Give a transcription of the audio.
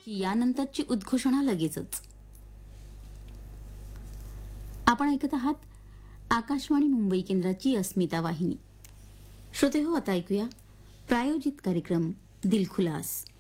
की यानंतरची उद्घोषणा लगेचच. आपण ऐकत आहात आकाशवाणी मुंबई केंद्राची अस्मिता वाहिनी. श्रोते हो, आता ऐकूया प्रायोजित कार्यक्रम दिलखुलास.